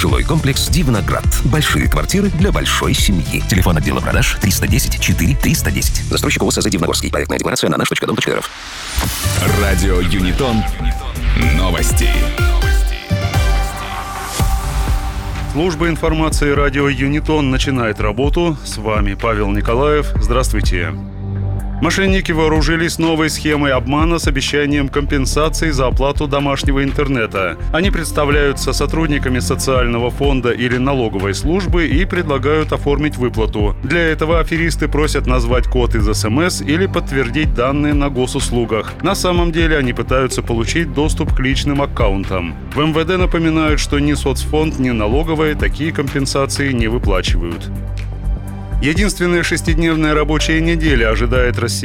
Жилой комплекс «Дивноград». Большие квартиры для большой семьи. Телефон отдела продаж 310 4 310. Застройщик ОСЗ «Дивногорский». Проектная декларация на наш.дом.рф. Радио Юнитон. Новости. Служба информации радио Юнитон начинает работу. С вами Павел Николаев. Здравствуйте. Мошенники вооружились новой схемой обмана с обещанием компенсации за оплату домашнего интернета. Они представляются сотрудниками социального фонда или налоговой службы и предлагают оформить выплату. Для этого аферисты просят назвать код из СМС или подтвердить данные на госуслугах. На самом деле они пытаются получить доступ к личным аккаунтам. В МВД напоминают, что ни соцфонд, ни налоговая такие компенсации не выплачивают. Единственная 6-дневная рабочая неделя ожидает россиян